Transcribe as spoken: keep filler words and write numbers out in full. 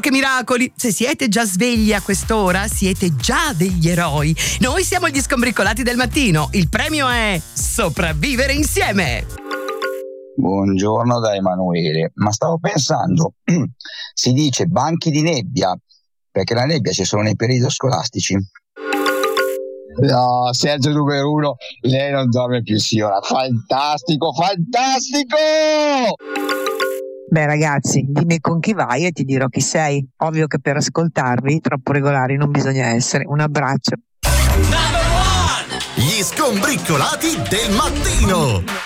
che miracoli! Se siete già svegli a quest'ora, siete già degli eroi. Noi siamo gli Scombriccolati del mattino. Il premio è sopravvivere insieme. Buongiorno da Emanuele, ma stavo pensando, si dice banchi di nebbia, perché la nebbia c'è solo nei periodi scolastici. No, Sergio numero uno, lei non dorme più, signora. Fantastico, fantastico! Beh ragazzi, dimmi con chi vai e ti dirò chi sei. Ovvio che per ascoltarvi troppo regolari non bisogna essere. Un abbraccio. Gli Scombriccolati del mattino.